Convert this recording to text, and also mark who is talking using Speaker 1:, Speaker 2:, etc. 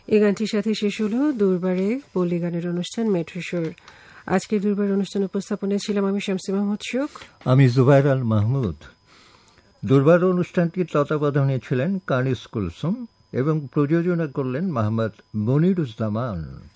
Speaker 1: এই গানটির সাথে শেষ হল দুর্বারে পল্লী গানের অনুষ্ঠান মেট্রো শোর। আজকের দুর্বার অনুষ্ঠান উপস্থাপনায় ছিলাম আমি শামসী মাহমুদ সুখ,
Speaker 2: আমি জুবাইর আল মাহমুদ। দুর্বার অনুষ্ঠানটির তত্ত্বাবধানে ছিলেন কানিস কুলসুম এবং প্রযোজনা করলেন মোহাম্মদ মনিরুজ্জামান।